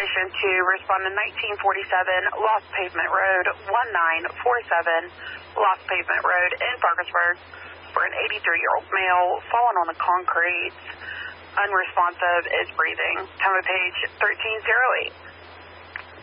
technician to respond to 1947 Lost Pavement Road, 1947 Lost Pavement Road in Parkersburg for an 83-year-old male fallen on the concrete. Unresponsive, is breathing. Time of page 1308.